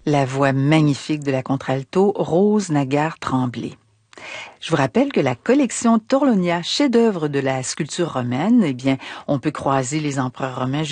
La voix magnifique de la contralto Rose Nagard-Tremblay. Je vous rappelle que la collection Torlonia, chef-d'œuvre de la sculpture romaine, on peut croiser les empereurs romains